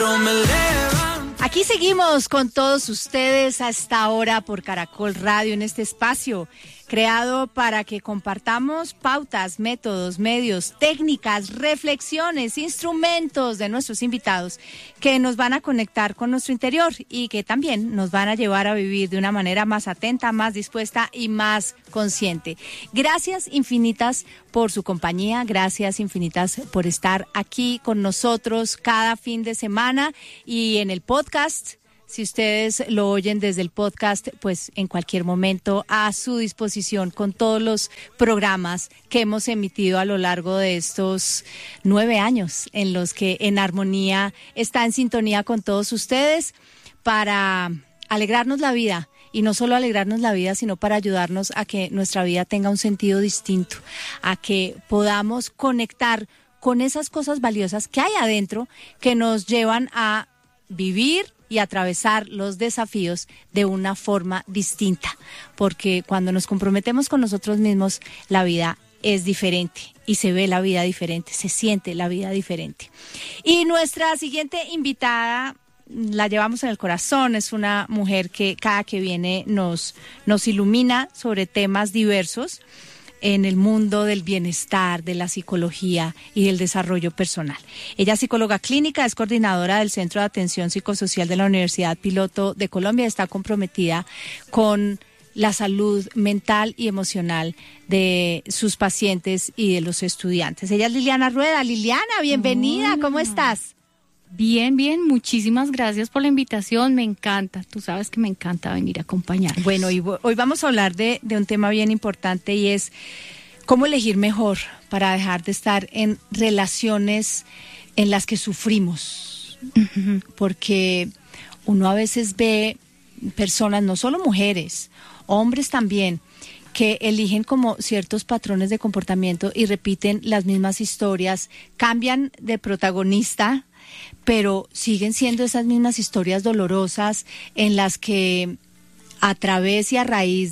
pero me levanto. Aquí seguimos con todos ustedes a esta hora por Caracol Radio en este espacio creado para que compartamos pautas, métodos, medios, técnicas, reflexiones, instrumentos de nuestros invitados que nos van a conectar con nuestro interior y que también nos van a llevar a vivir de una manera más atenta, más dispuesta y más consciente. Gracias infinitas por su compañía, gracias infinitas por estar aquí con nosotros cada fin de semana y en el podcast. Si ustedes lo oyen desde el podcast, pues en cualquier momento a su disposición con todos los programas que hemos emitido a lo largo de estos 9 años en los que En Armonía está en sintonía con todos ustedes para alegrarnos la vida. Y no solo alegrarnos la vida, sino para ayudarnos a que nuestra vida tenga un sentido distinto, a que podamos conectar con esas cosas valiosas que hay adentro que nos llevan a vivir y atravesar los desafíos de una forma distinta, porque cuando nos comprometemos con nosotros mismos, la vida es diferente y se ve la vida diferente, se siente la vida diferente. Y nuestra siguiente invitada la llevamos en el corazón, es una mujer que cada que viene nos ilumina sobre temas diversos en el mundo del bienestar, de la psicología y del desarrollo personal. Ella es psicóloga clínica, es coordinadora del Centro de Atención Psicosocial de la Universidad Piloto de Colombia, está comprometida con la salud mental y emocional de sus pacientes y de los estudiantes. Ella es Liliana Rueda. Liliana, bienvenida, Hola. ¿Cómo estás? Bien, muchísimas gracias por la invitación, me encanta, tú sabes que me encanta venir a acompañar. Bueno, y hoy vamos a hablar de un tema bien importante y es cómo elegir mejor para dejar de estar en relaciones en las que sufrimos, porque uno a veces ve personas, no solo mujeres, hombres también, que eligen como ciertos patrones de comportamiento y repiten las mismas historias, cambian de protagonista, pero siguen siendo esas mismas historias dolorosas en las que a través y a raíz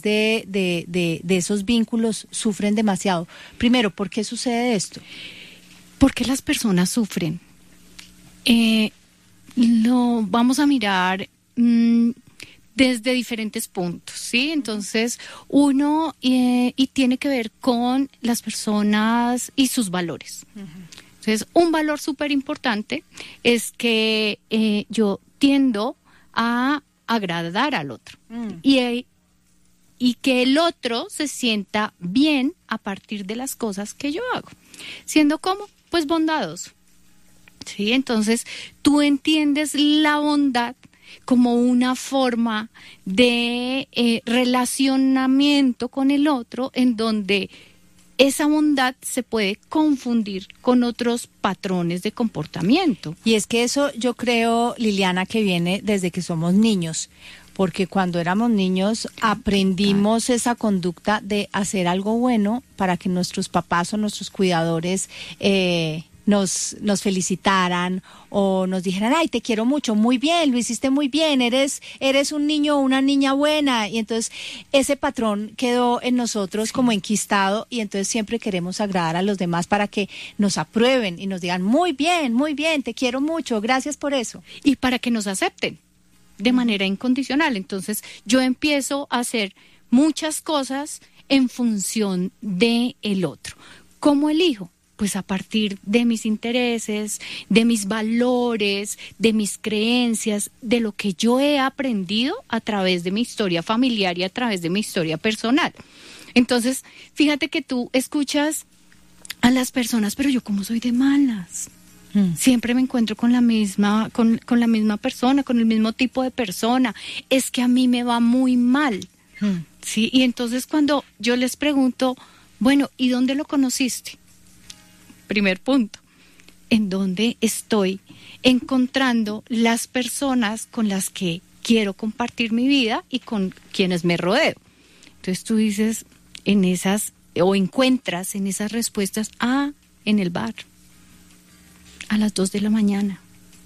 de esos vínculos sufren demasiado. Primero, ¿por qué sucede esto? ¿Por qué las personas sufren? Lo vamos a mirar desde diferentes puntos, ¿sí? Entonces, uno, y tiene que ver con las personas y sus valores. Uh-huh. Entonces, un valor súper importante es que yo tiendo a agradar al otro y que el otro se sienta bien a partir de las cosas que yo hago. Siendo como, pues bondadoso. ¿Sí? Entonces, tú entiendes la bondad como una forma de relacionamiento con el otro en donde esa bondad se puede confundir con otros patrones de comportamiento. Y es que eso yo creo, Liliana, que viene desde que somos niños, porque cuando éramos niños aprendimos esa conducta de hacer algo bueno para que nuestros papás o nuestros cuidadores nos felicitaran o nos dijeran, ay, te quiero mucho, muy bien, lo hiciste muy bien, eres un niño o una niña buena. Y entonces ese patrón quedó en nosotros como enquistado y entonces siempre queremos agradar a los demás para que nos aprueben y nos digan, muy bien, te quiero mucho, gracias por eso. Y para que nos acepten de manera incondicional. Entonces yo empiezo a hacer muchas cosas en función de el otro. ¿Cómo elijo? Pues a partir de mis intereses, de mis valores, de mis creencias, de lo que yo he aprendido a través de mi historia familiar y a través de mi historia personal. Entonces, fíjate que tú escuchas a las personas, pero yo como soy de malas. Siempre me encuentro con la misma persona, con el mismo tipo de persona. Es que a mí me va muy mal. ¿Sí? Y entonces cuando yo les pregunto, bueno, ¿y dónde lo conociste? Primer punto, en dónde estoy encontrando las personas con las que quiero compartir mi vida y con quienes me rodeo. Entonces tú dices en esas, o encuentras en esas respuestas, en el bar, a las 2 de la mañana.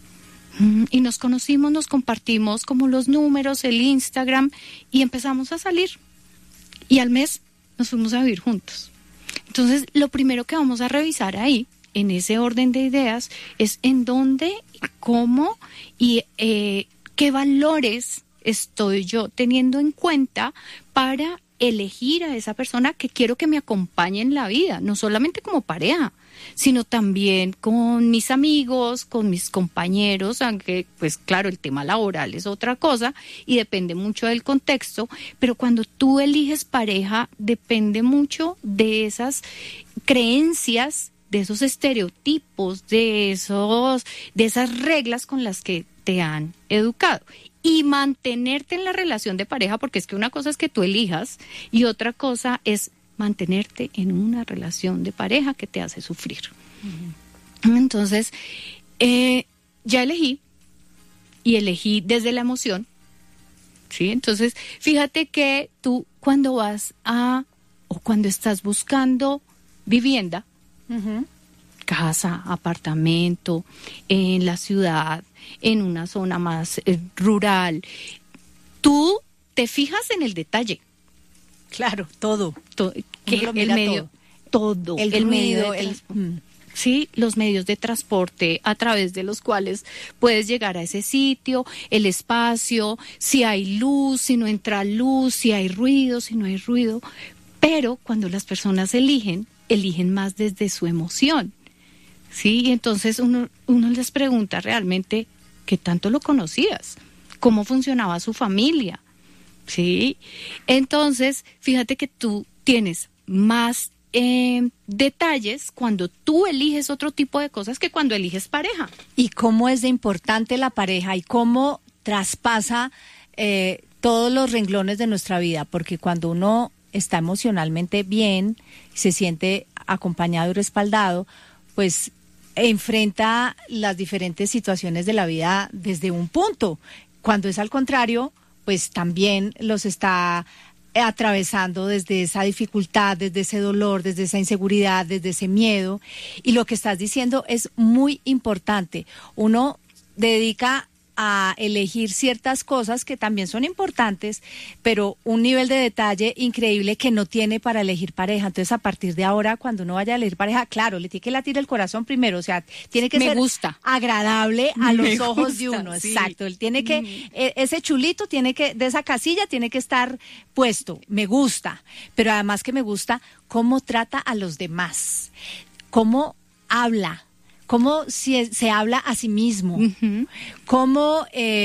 Y nos conocimos, nos compartimos como los números, el Instagram, y empezamos a salir. Y al mes nos fuimos a vivir juntos. Entonces, lo primero que vamos a revisar ahí en ese orden de ideas es en dónde, cómo y qué valores estoy yo teniendo en cuenta para elegir a esa persona que quiero que me acompañe en la vida, no solamente como pareja, sino también con mis amigos, con mis compañeros, aunque pues claro, el tema laboral es otra cosa y depende mucho del contexto, pero cuando tú eliges pareja depende mucho de esas creencias, de esos estereotipos, de esas reglas con las que te han educado. Y mantenerte en la relación de pareja, porque es que una cosa es que tú elijas y otra cosa es mantenerte en una relación de pareja que te hace sufrir. Uh-huh. Entonces, ya elegí y elegí desde la emoción, ¿sí? Entonces, fíjate que tú cuando vas o cuando estás buscando vivienda, uh-huh, casa, apartamento, en la ciudad, en una zona más rural, tú te fijas en el detalle. Claro, todo. Que el medio, todo. El ruido, sí, los medios de transporte a través de los cuales puedes llegar a ese sitio, el espacio, si hay luz, si no entra luz, si hay ruido, si no hay ruido. Pero cuando las personas eligen más desde su emoción. Sí, y entonces uno les pregunta realmente qué tanto lo conocías, cómo funcionaba su familia, ¿sí? Entonces, fíjate que tú tienes más detalles cuando tú eliges otro tipo de cosas que cuando eliges pareja. Y cómo es de importante la pareja y cómo traspasa todos los renglones de nuestra vida, porque cuando uno está emocionalmente bien, se siente acompañado y respaldado, pues enfrenta las diferentes situaciones de la vida desde un punto. Cuando es al contrario, pues también los está atravesando desde esa dificultad, desde ese dolor, desde esa inseguridad, desde ese miedo. Y lo que estás diciendo es muy importante. Uno dedica a elegir ciertas cosas que también son importantes, pero un nivel de detalle increíble que no tiene para elegir pareja. Entonces, a partir de ahora, cuando uno vaya a elegir pareja, claro, le tiene que latir el corazón primero, o sea, tiene que ser agradable a los ojos de uno, sí. Exacto. Él tiene que, ese chulito tiene que, de esa casilla tiene que estar puesto, me gusta, pero además que me gusta cómo trata a los demás, cómo habla, cómo se habla a sí mismo, uh-huh, cómo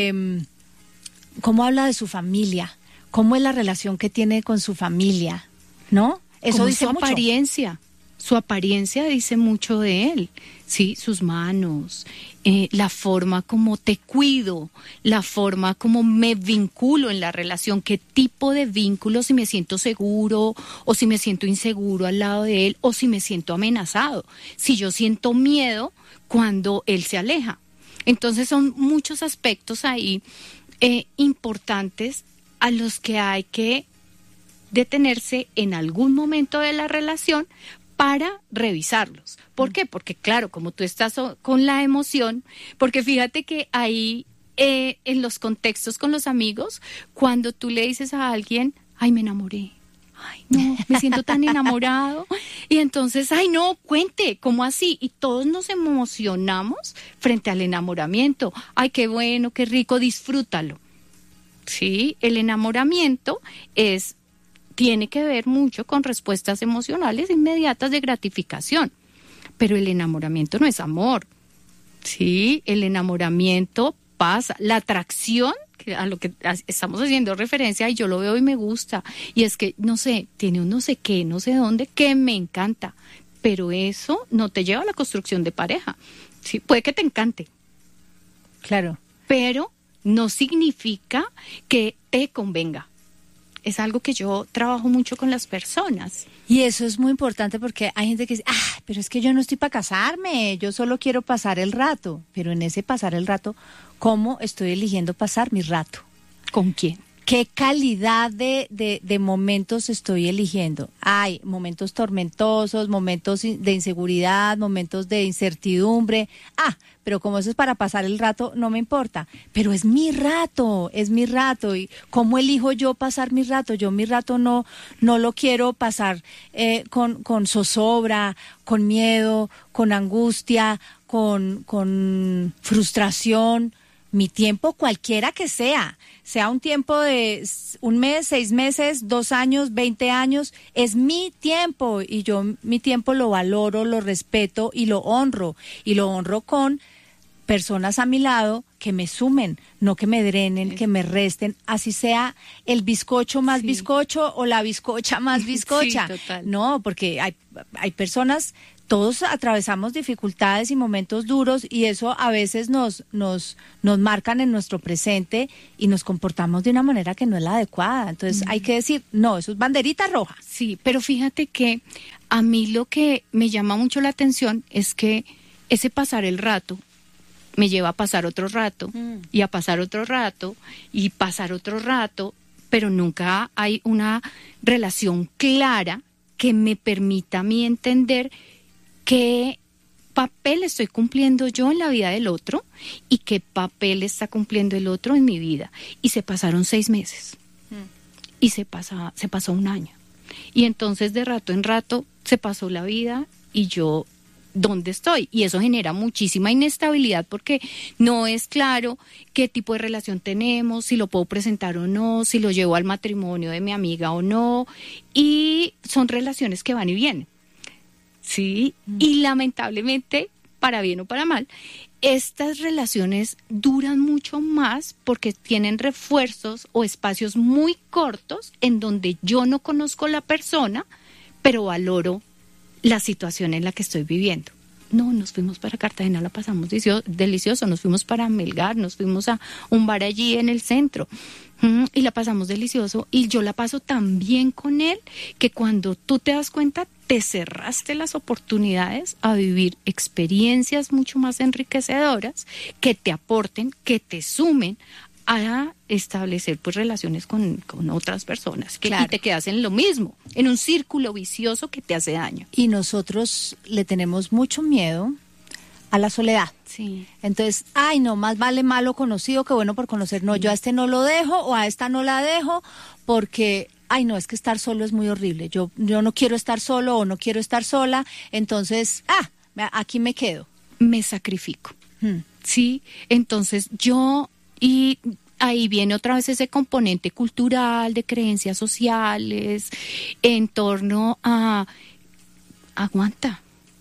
habla de su familia, cómo es la relación que tiene con su familia, ¿no? Eso dice mucho. Su apariencia dice mucho de él, sí, sus manos, la forma como te cuido, la forma como me vinculo en la relación, qué tipo de vínculo, si me siento seguro o si me siento inseguro al lado de él o si me siento amenazado, si yo siento miedo cuando él se aleja. Entonces son muchos aspectos ahí importantes a los que hay que detenerse en algún momento de la relación para revisarlos. ¿Por qué? Porque claro, como tú estás con la emoción, porque fíjate que ahí en los contextos con los amigos, cuando tú le dices a alguien, ay, me enamoré, ay, no, me siento tan enamorado, y entonces, ay, no, cuente, ¿cómo así? Y todos nos emocionamos frente al enamoramiento. Ay, qué bueno, qué rico, disfrútalo. Sí, el enamoramiento tiene que ver mucho con respuestas emocionales inmediatas de gratificación, pero el enamoramiento no es amor, ¿sí? El enamoramiento pasa, la atracción, a lo que estamos haciendo referencia, y yo lo veo y me gusta, y es que, no sé, tiene un no sé qué, no sé dónde, que me encanta, pero eso no te lleva a la construcción de pareja, ¿sí? Puede que te encante, claro, pero no significa que te convenga. Es algo que yo trabajo mucho con las personas. Y eso es muy importante porque hay gente que dice, pero es que yo no estoy para casarme, yo solo quiero pasar el rato. Pero en ese pasar el rato, ¿cómo estoy eligiendo pasar mi rato? ¿Con quién? ¿Qué calidad de momentos estoy eligiendo? Hay momentos tormentosos, momentos de inseguridad, momentos de incertidumbre. Pero como eso es para pasar el rato, no me importa. Pero es mi rato. ¿Y cómo elijo yo pasar mi rato? Yo mi rato no lo quiero pasar con zozobra, con miedo, con angustia, con frustración. Mi tiempo, cualquiera que sea un tiempo de 1 mes, 6 meses, 2 años, 20 años, es mi tiempo y yo mi tiempo lo valoro, lo respeto y lo honro con personas a mi lado que me sumen, no que me drenen, que me resten, así sea el bizcocho más bizcocho o la bizcocha más bizcocha. Sí, total. No, porque hay personas, todos atravesamos dificultades y momentos duros y eso a veces nos marcan en nuestro presente y nos comportamos de una manera que no es la adecuada. Entonces hay que decir, no, eso es banderita roja. Sí, pero fíjate que a mí lo que me llama mucho la atención es que ese pasar el rato me lleva a pasar otro rato y a pasar otro rato y pasar otro rato, pero nunca hay una relación clara que me permita a mí entender qué papel estoy cumpliendo yo en la vida del otro y qué papel está cumpliendo el otro en mi vida. Y se pasaron 6 meses y se pasó 1 año. Y entonces de rato en rato se pasó la vida y yo, ¿dónde estoy? Y eso genera muchísima inestabilidad porque no es claro qué tipo de relación tenemos, si lo puedo presentar o no, si lo llevo al matrimonio de mi amiga o no. Y son relaciones que van y vienen. Sí, y lamentablemente, para bien o para mal, estas relaciones duran mucho más porque tienen refuerzos o espacios muy cortos en donde yo no conozco la persona, pero valoro la situación en la que estoy viviendo. No, nos fuimos para Cartagena, la pasamos delicioso, nos fuimos para Melgar, nos fuimos a un bar allí en el centro y la pasamos delicioso y yo la paso tan bien con él que cuando tú te das cuenta te cerraste las oportunidades a vivir experiencias mucho más enriquecedoras que te aporten, que te sumen a establecer pues relaciones con otras personas claro. Y te quedas en lo mismo, en un círculo vicioso que te hace daño. Y nosotros le tenemos mucho miedo a la soledad. Sí. Entonces, no, más vale malo conocido que bueno por conocer. No, yo a este no lo dejo o a esta no la dejo porque, no, es que estar solo es muy horrible. Yo no quiero estar solo o no quiero estar sola. Entonces, aquí me quedo. Me sacrifico. Sí, entonces y ahí viene otra vez ese componente cultural, de creencias sociales, en torno a, aguanta,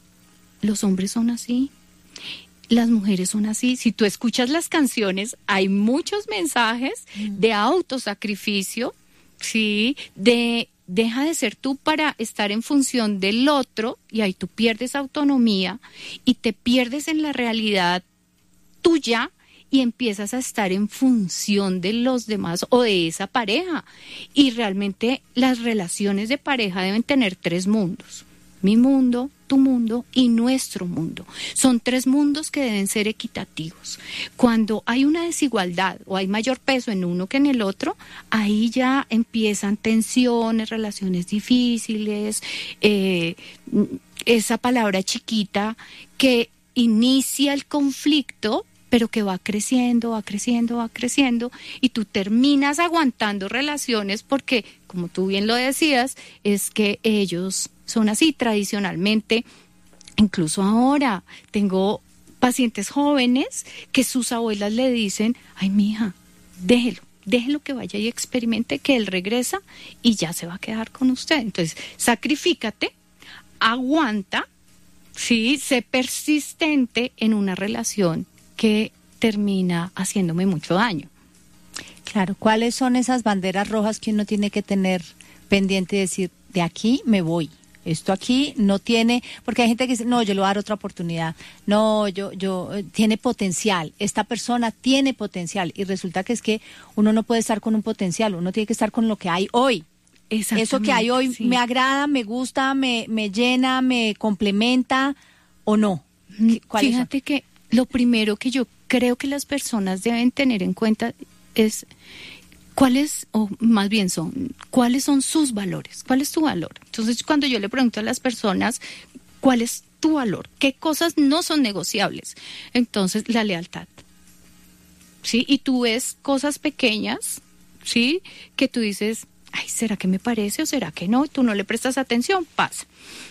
los hombres son así, las mujeres son así. Si tú escuchas las canciones, hay muchos mensajes de autosacrificio, ¿sí? Deja de ser tú para estar en función del otro, y ahí tú pierdes autonomía y te pierdes en la realidad tuya, y empiezas a estar en función de los demás o de esa pareja. Y realmente las relaciones de pareja deben tener 3 mundos. Mi mundo, tu mundo y nuestro mundo. Son 3 mundos que deben ser equitativos. Cuando hay una desigualdad o hay mayor peso en uno que en el otro, ahí ya empiezan tensiones, relaciones difíciles, esa palabra chiquita que inicia el conflicto, pero que va creciendo, y tú terminas aguantando relaciones porque, como tú bien lo decías, es que ellos son así tradicionalmente. Incluso ahora tengo pacientes jóvenes que sus abuelas le dicen, ay, mija, déjelo que vaya y experimente, que él regresa y ya se va a quedar con usted. Entonces, sacrifícate, aguanta, sí, sé persistente en una relación que termina haciéndome mucho daño. Claro, ¿cuáles son esas banderas rojas que uno tiene que tener pendiente y decir, de aquí me voy? Esto aquí no tiene, porque hay gente que dice, no, yo le voy a dar otra oportunidad. No, yo tiene potencial, esta persona tiene potencial, y resulta que es que uno no puede estar con un potencial, uno tiene que estar con lo que hay hoy. Eso que hay hoy sí. Me agrada, me gusta, me llena, me complementa o no. Fíjate que lo primero que yo creo que las personas deben tener en cuenta es ¿cuáles, o más bien cuáles son sus valores? ¿Cuál es tu valor? Entonces, cuando yo le pregunto a las personas, ¿cuál es tu valor? ¿Qué cosas no son negociables? Entonces, la lealtad. ¿Sí? Y tú ves cosas pequeñas, ¿sí? Que tú dices, ay, ¿será que me parece o será que no? Tú no le prestas atención, pasa.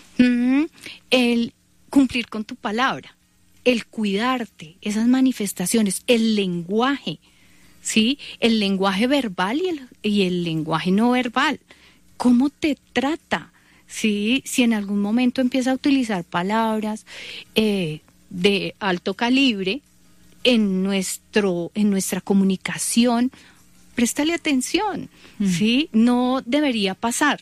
El cumplir con tu palabra, el cuidarte, esas manifestaciones, el lenguaje, ¿sí? El lenguaje verbal y el lenguaje no verbal. ¿Cómo te trata? ¿Sí? Si en algún momento empieza a utilizar palabras de alto calibre en nuestra comunicación, préstale atención, ¿sí? No debería pasar.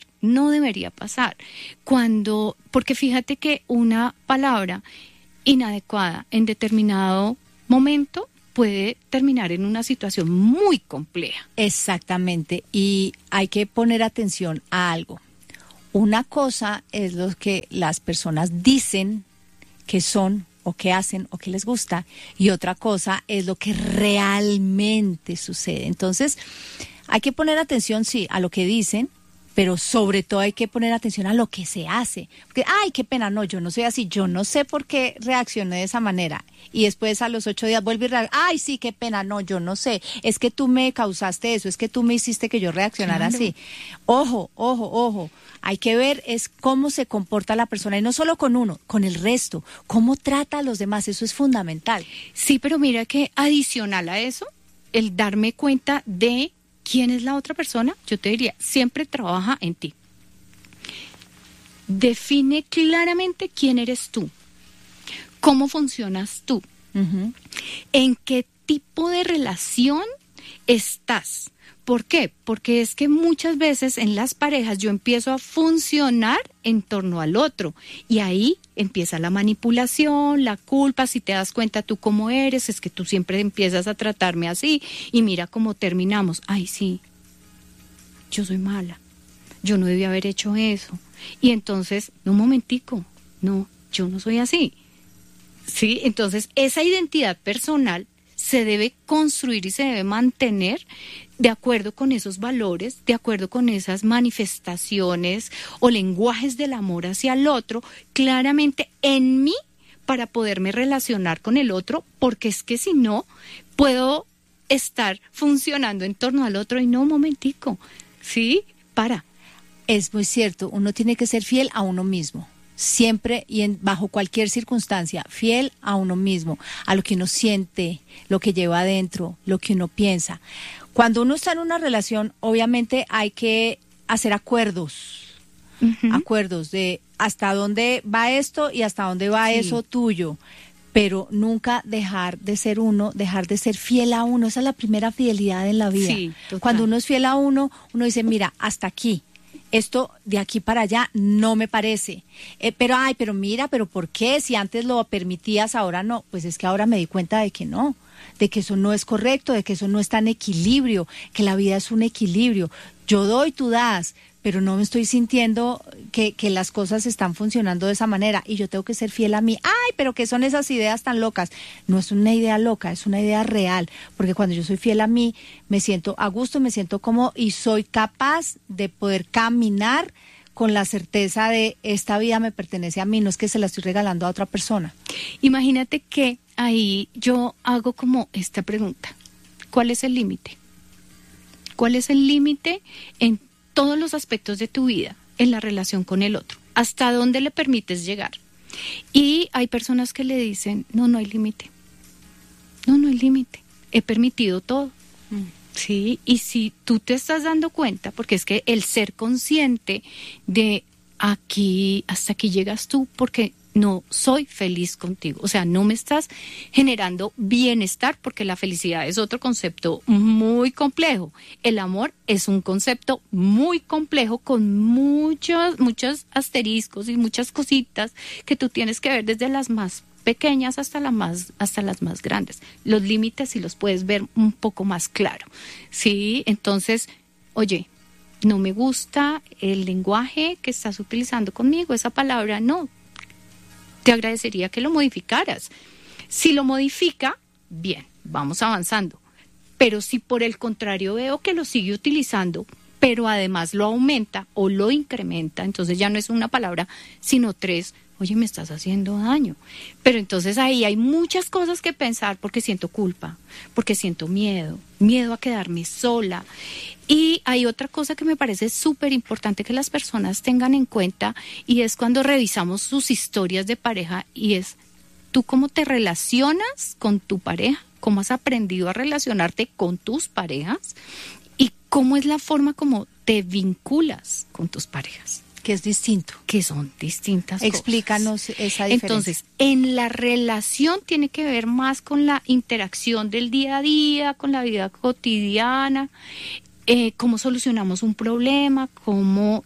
Porque fíjate que una palabra inadecuada en determinado momento puede terminar en una situación muy compleja. Exactamente, y hay que poner atención a algo. Una cosa es lo que las personas dicen que son o que hacen o que les gusta, y otra cosa es lo que realmente sucede. Entonces, hay que poner atención, sí, a lo que dicen, pero sobre todo hay que poner atención a lo que se hace. Porque, ay, qué pena, no, yo no soy así, yo no sé por qué reaccioné de esa manera. Y después a los 8 días vuelve y reacciona, ay, sí, qué pena, no, yo no sé, es que tú me causaste eso, es que tú me hiciste que yo reaccionara así. Ojo, hay que ver es cómo se comporta la persona, y no solo con uno, con el resto, cómo trata a los demás, eso es fundamental. Sí, pero mira que adicional a eso, el darme cuenta de quién es la otra persona, yo te diría, siempre trabaja en ti. Define claramente quién eres tú, cómo funcionas tú, en qué tipo de relación estás. ¿Por qué? Porque es que muchas veces en las parejas yo empiezo a funcionar en torno al otro y ahí empieza la manipulación, la culpa. Si te das cuenta tú cómo eres, es que tú siempre empiezas a tratarme así y mira cómo terminamos. Ay, sí, yo soy mala, yo no debí haber hecho eso. Y entonces, un momentico, no, yo no soy así. ¿Sí? Entonces, esa identidad personal se debe construir y se debe mantener de acuerdo con esos valores, de acuerdo con esas manifestaciones o lenguajes del amor hacia el otro, claramente en mí, para poderme relacionar con el otro, porque es que si no, puedo estar funcionando en torno al otro y no, un momentico, ¿sí? Es muy cierto, uno tiene que ser fiel a uno mismo. Siempre y bajo cualquier circunstancia, fiel a uno mismo, a lo que uno siente, lo que lleva adentro, lo que uno piensa. Cuando uno está en una relación, obviamente hay que hacer acuerdos, acuerdos de hasta dónde va esto y hasta dónde va eso tuyo, pero nunca dejar de ser uno, dejar de ser fiel a uno. Esa es la primera fidelidad en la vida. Sí, cuando uno es fiel a uno, uno dice, mira, hasta aquí. Esto de aquí para allá no me parece. Pero mira, pero ¿por qué? Si antes lo permitías, ahora no. Pues es que ahora me di cuenta de que no, de que eso no es correcto, de que eso no está en equilibrio, que la vida es un equilibrio. Yo doy, tú das, pero no me estoy sintiendo que las cosas están funcionando de esa manera y yo tengo que ser fiel a mí. Ay, pero ¿qué son esas ideas tan locas? No es una idea loca, es una idea real, porque cuando yo soy fiel a mí, me siento a gusto, me siento cómodo y soy capaz de poder caminar con la certeza de esta vida me pertenece a mí, no es que se la estoy regalando a otra persona. Imagínate que ahí yo hago como esta pregunta, ¿cuál es el límite? ¿Cuál es el límite en todos los aspectos de tu vida, en la relación con el otro? ¿Hasta dónde le permites llegar? Y hay personas que le dicen, no hay límite. No hay límite. He permitido todo. Sí, y si tú te estás dando cuenta, porque es que el ser consciente de aquí, hasta aquí llegas tú, porque no soy feliz contigo, o sea, no me estás generando bienestar, porque la felicidad es otro concepto muy complejo. El amor es un concepto muy complejo con muchos asteriscos y muchas cositas que tú tienes que ver desde las más pequeñas hasta las más grandes. Los límites sí los puedes ver un poco más claro, ¿sí? Entonces, oye, no me gusta el lenguaje que estás utilizando conmigo, esa palabra no. Te agradecería que lo modificaras. Si lo modifica, bien, vamos avanzando. Pero si por el contrario veo que lo sigue utilizando, pero además lo aumenta o lo incrementa, entonces ya no es una palabra, sino 3, oye, me estás haciendo daño. Pero entonces ahí hay muchas cosas que pensar, porque siento culpa, porque siento miedo a quedarme sola. Y hay otra cosa que me parece súper importante que las personas tengan en cuenta, y es cuando revisamos sus historias de pareja, y es, ¿tú cómo te relacionas con tu pareja? ¿Cómo has aprendido a relacionarte con tus parejas? ¿Y cómo es la forma como te vinculas con tus parejas? Que es distinto. Que son distintas Explícanos cosas. Esa diferencia. Entonces, en la relación tiene que ver más con la interacción del día a día, con la vida cotidiana, cómo solucionamos un problema, cómo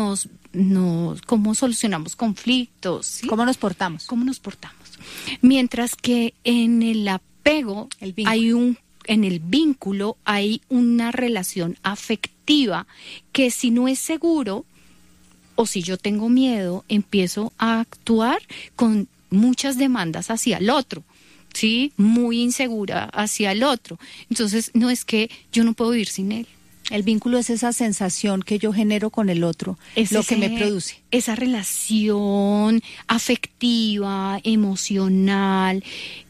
solucionamos conflictos, ¿sí? ¿Cómo nos portamos? Mientras que en el apego en el vínculo hay una relación afectiva que, si no es seguro o si yo tengo miedo, empiezo a actuar con muchas demandas hacia el otro, ¿sí? Muy insegura hacia el otro. Entonces, no es que yo no puedo vivir sin él. El vínculo es esa sensación que yo genero con el otro, lo que me produce. Esa relación afectiva, emocional,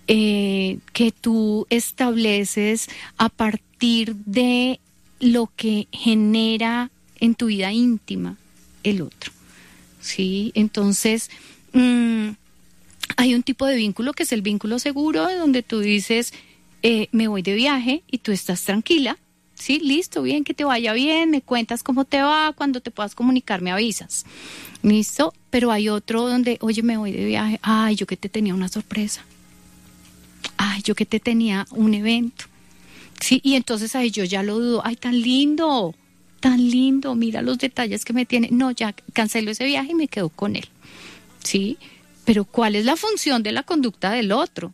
que tú estableces a partir de lo que genera en tu vida íntima el otro, ¿sí? Entonces, hay un tipo de vínculo que es el vínculo seguro, donde tú dices, me voy de viaje y tú estás tranquila, ¿sí? Listo, bien, que te vaya bien, me cuentas cómo te va, cuando te puedas comunicar me avisas, ¿listo? Pero hay otro donde, oye, me voy de viaje, ay, yo que te tenía una sorpresa, ay, yo que te tenía un evento, ¿sí? Y entonces ahí yo ya lo dudo, ay, tan lindo, mira los detalles que me tiene. No, ya cancelo ese viaje y me quedo con él, ¿sí? Pero ¿cuál es la función de la conducta del otro?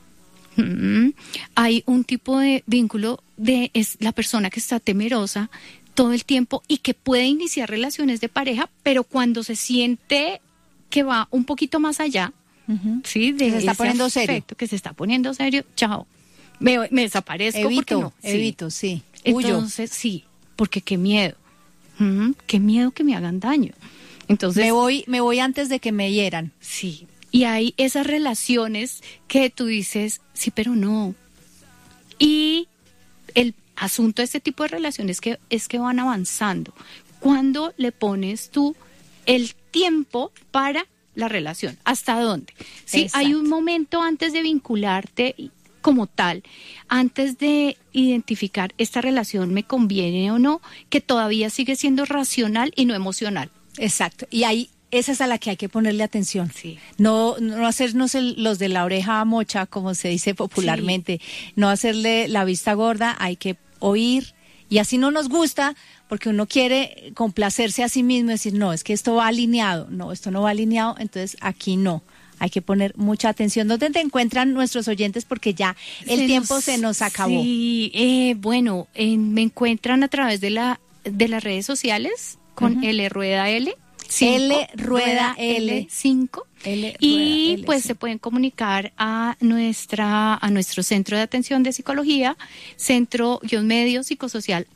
Hay un tipo de vínculo es la persona que está temerosa todo el tiempo y que puede iniciar relaciones de pareja, pero cuando se siente que va un poquito más allá, ¿sí? Que se está poniendo serio. Que se está poniendo serio, chao. Me desaparezco porque no. Evito, sí. Entonces, sí, porque qué miedo. Qué miedo que me hagan daño. Entonces, me voy antes de que me hieran. Sí. Y hay esas relaciones que tú dices, sí, pero no. Y el asunto de este tipo de relaciones es que van avanzando. ¿Cuándo le pones tú el tiempo para la relación? ¿Hasta dónde? Sí, hay un momento antes de vincularte como tal, antes de identificar esta relación me conviene o no, que todavía sigue siendo racional y no emocional. Exacto. Y ahí esa es a la que hay que ponerle atención. Sí. No hacernos los de la oreja mocha, como se dice popularmente. Sí. No hacerle la vista gorda, hay que oír. Y así no nos gusta, porque uno quiere complacerse a sí mismo y decir, no, es que esto va alineado. No, esto no va alineado, entonces aquí no. Hay que poner mucha atención. ¿Dónde te encuentran nuestros oyentes? Porque ya el tiempo se nos acabó. Sí, bueno, me encuentran a través de las redes sociales con L Rueda L. 5, L Rueda L5 y pues se pueden comunicar a nuestro centro de atención de psicología, centro-medio psicosocial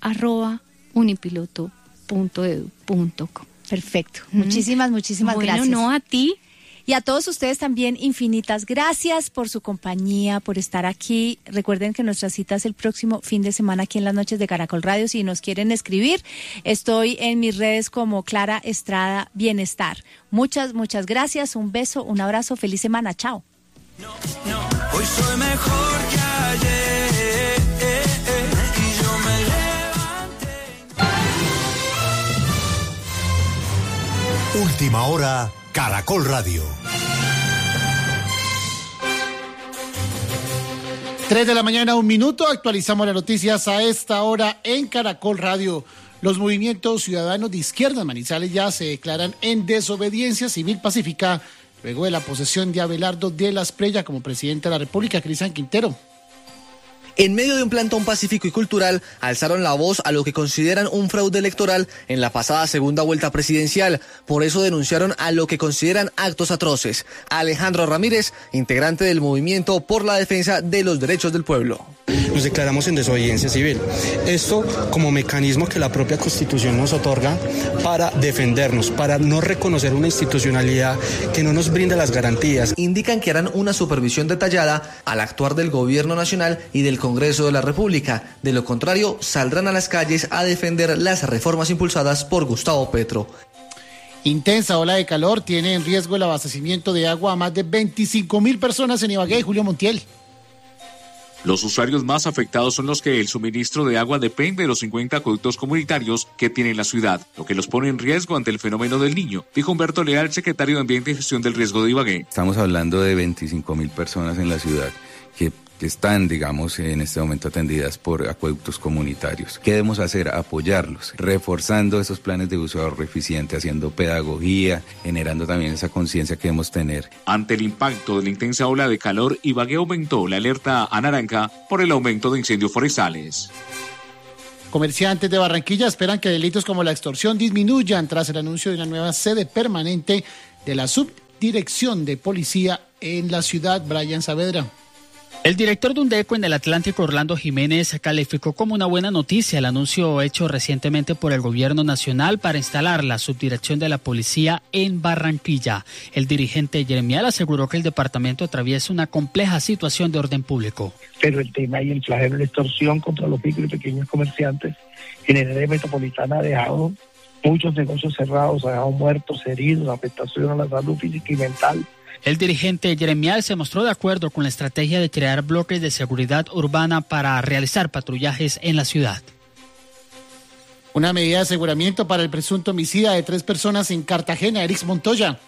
@unipiloto.edu.co. Perfecto. Muchísimas gracias. No, a ti. Y a todos ustedes también infinitas gracias por su compañía, por estar aquí. Recuerden que nuestra cita es el próximo fin de semana aquí en las noches de Caracol Radio. Si nos quieren escribir, estoy en mis redes como Clara Estrada Bienestar. Muchas gracias. Un beso, un abrazo. Feliz semana. Chao. Hoy soy mejor que ayer y yo me levanté. Última hora, Caracol Radio. 3 de la mañana, 1 minuto. Actualizamos las noticias a esta hora en Caracol Radio. Los movimientos ciudadanos de izquierda en Manizales ya se declaran en desobediencia civil pacífica luego de la posesión de Abelardo de las Prella como presidente de la República. Cristian Quintero. En medio de un plantón pacífico y cultural, alzaron la voz a lo que consideran un fraude electoral en la pasada segunda vuelta presidencial. Por eso denunciaron a lo que consideran actos atroces. Alejandro Ramírez, integrante del Movimiento por la Defensa de los Derechos del Pueblo. nos declaramos en desobediencia civil. Esto como mecanismo que la propia Constitución nos otorga para defendernos, para no reconocer una institucionalidad que no nos brinda las garantías. Indican que harán una supervisión detallada al actuar del Gobierno Nacional y del Congreso de la República. De lo contrario, saldrán a las calles a defender las reformas impulsadas por Gustavo Petro. Intensa ola de calor tiene en riesgo el abastecimiento de agua a más de 25.000 personas en Ibagué. Julio Montiel. Los usuarios más afectados son los que el suministro de agua depende de los 50 acueductos comunitarios que tiene la ciudad, lo que los pone en riesgo ante el fenómeno del Niño, dijo Humberto Leal, secretario de Ambiente y Gestión del Riesgo de Ibagué. Estamos hablando de 25.000 personas en la ciudad que están, digamos, en este momento atendidas por acueductos comunitarios. ¿Qué debemos hacer? Apoyarlos, reforzando esos planes de uso de ahorro eficiente, haciendo pedagogía, generando también esa conciencia que debemos tener. Ante el impacto de la intensa ola de calor, Ibagué aumentó la alerta a naranja por el aumento de incendios forestales. Comerciantes de Barranquilla esperan que delitos como la extorsión disminuyan tras el anuncio de una nueva sede permanente de la Subdirección de Policía en la ciudad. Brian Saavedra. El director de UNDECO en el Atlántico, Orlando Jiménez, calificó como una buena noticia el anuncio hecho recientemente por el Gobierno Nacional para instalar la subdirección de la policía en Barranquilla. El dirigente Jeremial aseguró que el departamento atraviesa una compleja situación de orden público. Pero el tema y el flagelo de la extorsión contra los micro y pequeños comerciantes en el área metropolitana ha dejado muchos negocios cerrados, ha dejado muertos, heridos, afectación a la salud física y mental. El dirigente Jeremial se mostró de acuerdo con la estrategia de crear bloques de seguridad urbana para realizar patrullajes en la ciudad. Una medida de aseguramiento para el presunto homicida de 3 personas en Cartagena, Erix Montoya.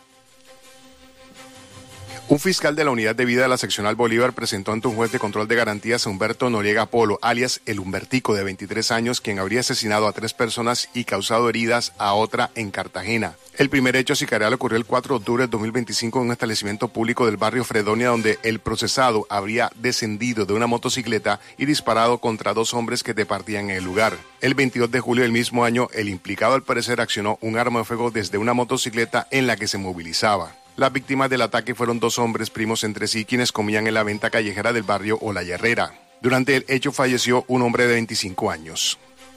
Un fiscal de la Unidad de Vida de la Seccional Bolívar presentó ante un juez de control de garantías a Humberto Noriega Polo, alias El Humbertico, de 23 años, quien habría asesinado a 3 personas y causado heridas a otra en Cartagena. El primer hecho sicarial ocurrió el 4 de octubre de 2025 en un establecimiento público del barrio Fredonia, donde el procesado habría descendido de una motocicleta y disparado contra 2 hombres que departían en el lugar. El 22 de julio del mismo año, el implicado al parecer accionó un arma de fuego desde una motocicleta en la que se movilizaba. Las víctimas del ataque fueron 2 hombres primos entre sí quienes comían en la venta callejera del barrio Olayerrera. Durante el hecho falleció un hombre de 25 años.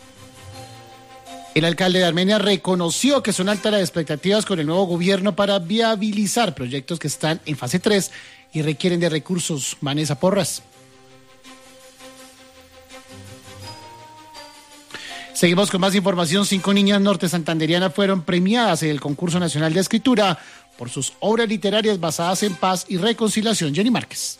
El alcalde de Armenia reconoció que son altas las expectativas con el nuevo gobierno para viabilizar proyectos que están en fase 3 y requieren de recursos. Vanessa Porras. Seguimos con más información. 5 niñas norte santanderianas fueron premiadas en el Concurso Nacional de Escritura por sus obras literarias basadas en paz y reconciliación. Jenny Márquez.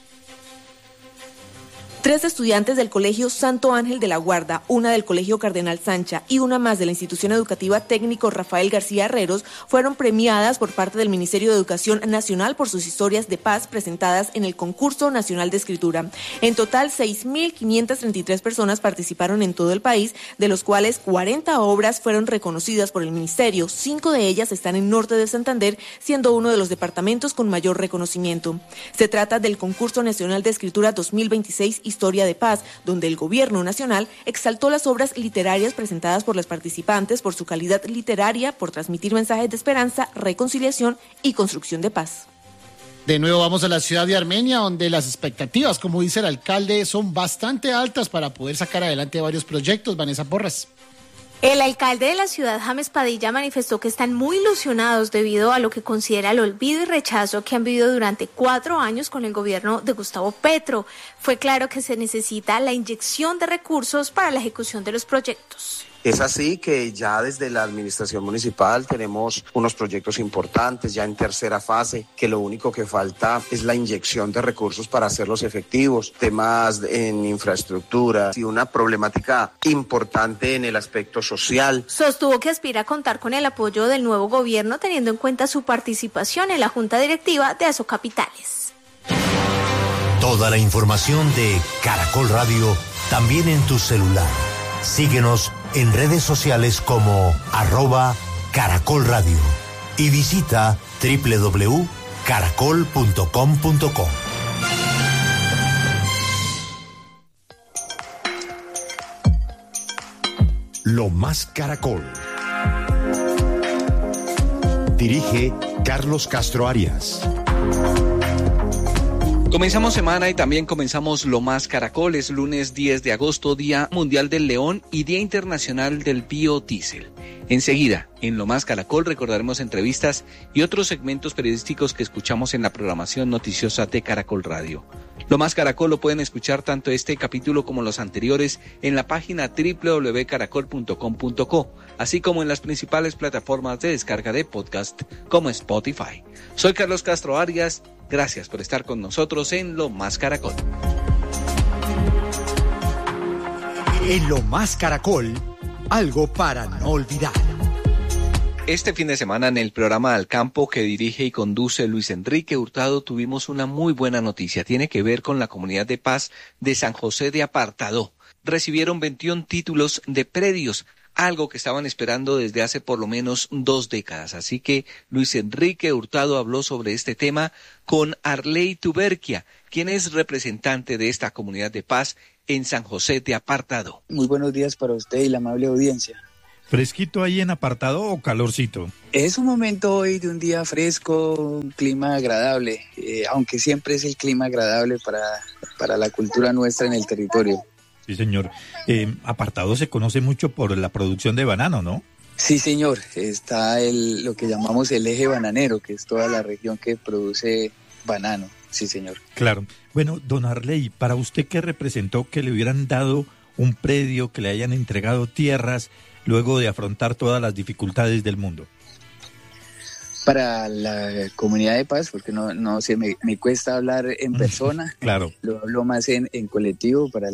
3 estudiantes del Colegio Santo Ángel de la Guarda, una del Colegio Cardenal Sancha y una más de la Institución Educativa Técnico Rafael García Herreros fueron premiadas por parte del Ministerio de Educación Nacional por sus historias de paz presentadas en el Concurso Nacional de Escritura. En total, 6.533 personas participaron en todo el país, de los cuales 40 obras fueron reconocidas por el Ministerio. 5 de ellas están en norte de Santander, siendo uno de los departamentos con mayor reconocimiento. Se trata del Concurso Nacional de Escritura 2026 Historia de Paz, donde el Gobierno Nacional exaltó las obras literarias presentadas por las participantes por su calidad literaria, por transmitir mensajes de esperanza, reconciliación y construcción de paz. De nuevo vamos a la ciudad de Armenia, donde las expectativas, como dice el alcalde, son bastante altas para poder sacar adelante varios proyectos. Vanessa Porras. El alcalde de la ciudad, James Padilla, manifestó que están muy ilusionados debido a lo que considera el olvido y rechazo que han vivido durante 4 años con el gobierno de Gustavo Petro. Fue claro que se necesita la inyección de recursos para la ejecución de los proyectos. Es así que ya desde la administración municipal tenemos unos proyectos importantes ya en tercera fase, que lo único que falta es la inyección de recursos para hacerlos efectivos, temas en infraestructura y una problemática importante en el aspecto social. Sostuvo que aspira a contar con el apoyo del nuevo gobierno teniendo en cuenta su participación en la Junta Directiva de Asocapitales. Toda la información de Caracol Radio también en tu celular. Síguenos en redes sociales como @Caracol Radio y visita www.caracol.com.co. Lo más Caracol. Dirige Carlos Castro Arias. Comenzamos semana y también comenzamos Lo Más Caracol. Es lunes 10 de agosto, Día Mundial del León y Día Internacional del Biodiesel. Enseguida, en Lo Más Caracol recordaremos entrevistas y otros segmentos periodísticos que escuchamos en la programación noticiosa de Caracol Radio. Lo Más Caracol lo pueden escuchar tanto este capítulo como los anteriores en la página www.caracol.com.co, así como en las principales plataformas de descarga de podcast como Spotify. Soy Carlos Castro Arias. Gracias por estar con nosotros en Lo Más Caracol. En Lo Más Caracol, algo para no olvidar. Este fin de semana en el programa Al Campo que dirige y conduce Luis Enrique Hurtado tuvimos una muy buena noticia. Tiene que ver con la comunidad de paz de San José de Apartadó. Recibieron 21 títulos de predios, algo que estaban esperando desde hace por lo menos 2 décadas. Así que Luis Enrique Hurtado habló sobre este tema con Arley Tuberquia, quien es representante de esta comunidad de paz en San José de Apartadó. Muy buenos días para usted y la amable audiencia. ¿Fresquito ahí en Apartadó o calorcito? Es un momento hoy de un día fresco, un clima agradable, aunque siempre es el clima agradable para la cultura nuestra en el territorio. Sí, señor. Apartadó se conoce mucho por la producción de banano, ¿no? Sí, señor. Está lo que llamamos el eje bananero, que es toda la región que produce banano. Sí, señor. Claro. Bueno, don Arley, para usted, ¿qué representó que le hubieran dado un predio, que le hayan entregado tierras, luego de afrontar todas las dificultades del mundo? Para la comunidad de paz, porque no sé, me cuesta hablar en persona. Claro. Lo hablo más en colectivo, para